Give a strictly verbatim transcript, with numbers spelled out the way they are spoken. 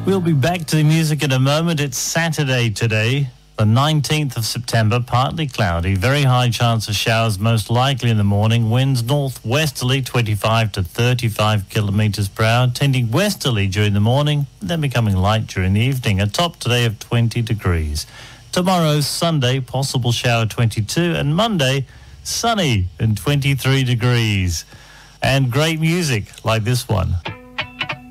We'll be back to the music in a moment. It's Saturday today, the nineteenth of September, partly cloudy, very high chance of showers, most likely in the morning. Winds northwesterly, twenty-five to thirty-five kilometres per hour, tending westerly during the morning, then becoming light during the evening. A top today of twenty degrees. Tomorrow, Sunday, possible shower twenty-two, and Monday, sunny and twenty-three degrees. And great music like this one.